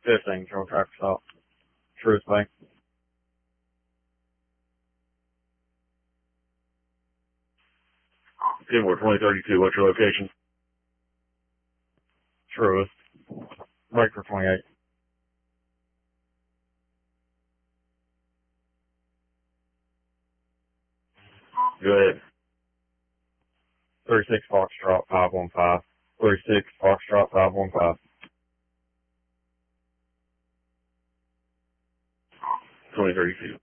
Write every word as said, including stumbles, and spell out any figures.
fifteen, control traffic stop. Truth Bay. Kenmore twenty thirty-two, what's your location? Truth. Break for twenty-eight. Go ahead. thirty-six Foxtrot five one five. thirty-six Foxtrot five one five. twenty thirty-two.